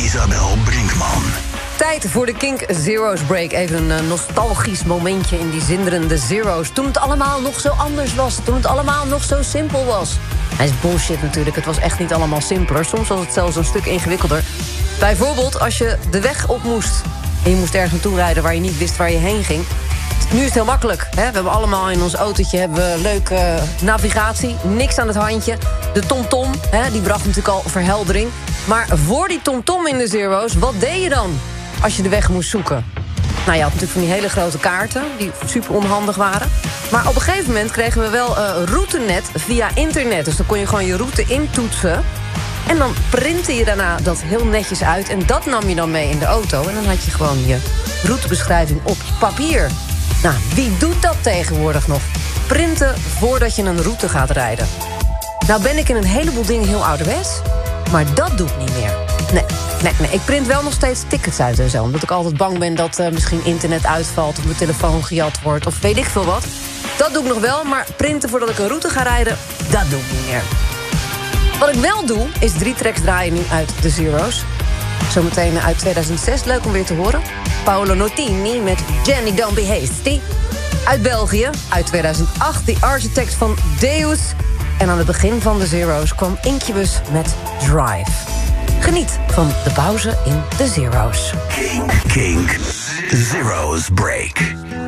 Isabel Brinkman. Tijd voor de Kink Zero's Break. Even een nostalgisch momentje in die zinderende Zero's. Toen het allemaal nog zo anders was. Toen het allemaal nog zo simpel was. Hij is bullshit natuurlijk. Het was echt niet allemaal simpeler. Soms was het zelfs een stuk ingewikkelder. Bijvoorbeeld als je de weg op moest. En je moest ergens naartoe rijden waar je niet wist waar je heen ging. Nu is het heel makkelijk. Hè? We hebben allemaal in ons autootje leuke navigatie. Niks aan het handje. De TomTom, die bracht natuurlijk al verheldering. Maar voor die TomTom in de Zero's, wat deed je dan als je de weg moest zoeken? Nou, je had natuurlijk van die hele grote kaarten, die super onhandig waren. Maar op een gegeven moment kregen we wel routenet via internet. Dus dan kon je gewoon je route intoetsen. En dan printte je daarna dat heel netjes uit. En dat nam je dan mee in de auto. En dan had je gewoon je routebeschrijving op papier. Nou, wie doet dat tegenwoordig nog? Printen voordat je een route gaat rijden. Nou ben ik in een heleboel dingen heel ouderwets. Maar dat doe ik niet meer. Nee. Ik print wel nog steeds tickets uit en zo. Omdat ik altijd bang ben dat misschien internet uitvalt... of mijn telefoon gejat wordt of weet ik veel wat. Dat doe ik nog wel, maar printen voordat ik een route ga rijden... dat doe ik niet meer. Wat ik wel doe, is 3 tracks draaien nu uit de Zero's. Zometeen uit 2006, leuk om weer te horen. Paolo Nutini met Jenny Don't Be Hasty. Uit België, uit 2008, The Architect van Deus... En aan het begin van de Zero's kwam Incubus met Drive. Geniet van de pauze in de Zero's. Kink Zero's Break.